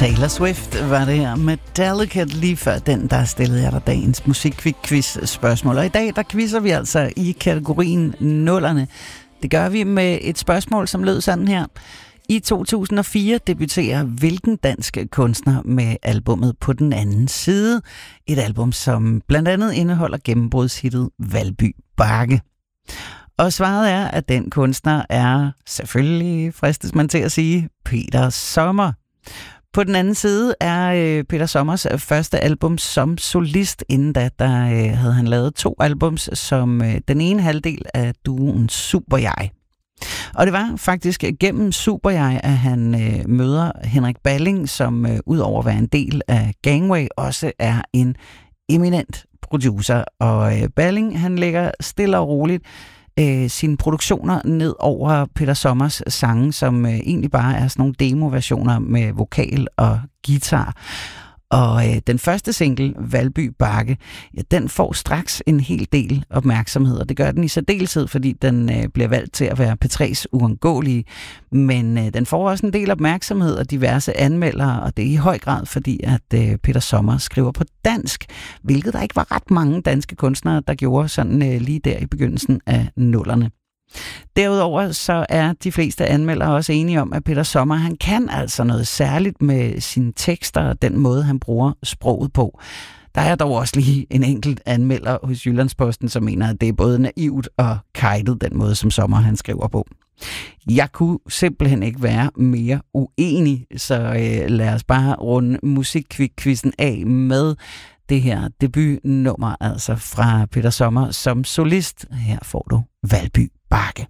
Taylor Swift var det her med Delicate, lige før den, der stillede jeg dig dagens musikquiz-spørgsmål. Og i dag, der quizzer vi altså i kategorien nullerne. Det gør vi med et spørgsmål, som lød sådan her. I 2004 debuterer hvilken dansk kunstner med albummet På den anden side? Et album, som blandt andet indeholder gennembrudshittet Valby Bakke. Og svaret er, at den kunstner er, selvfølgelig fristes man til at sige, Peter Sommer. På den anden side er Peter Sommers første album som solist. Inden da, der havde han lavet 2 albums som den ene halvdel af duoen Super-Jeg. Og det var faktisk gennem Super-Jeg, at han møder Henrik Balling, som udover at være en del af Gangway, også er en eminent producer. Og Balling, han lægger stille og roligt sine produktioner ned over Peter Sommers sange, som egentlig bare er sådan nogle demoversioner med vokal og guitar. Og den første single, Valby Bakke, ja, den får straks en hel del opmærksomhed, og det gør den i særdeleshed, fordi den bliver valgt til at være P3's uundgåelige. Men den får også en del opmærksomhed af diverse anmeldere, og det er i høj grad fordi, at Peter Sommer skriver på dansk, hvilket der ikke var ret mange danske kunstnere, der gjorde sådan lige der i begyndelsen af nullerne. Derudover så er de fleste anmeldere også enige om, at Peter Sommer, han kan altså noget særligt med sine tekster og den måde, han bruger sproget på. Der er dog også lige en enkelt anmelder hos Jyllandsposten, som mener, at det er både naivt og kajtet, den måde, som Sommer han skriver på. Jeg kunne simpelthen ikke være mere uenig, så lad os bare runde musikquizzen af med det her debutnummer, altså fra Peter Sommer som solist. Her får du Valby Bakke.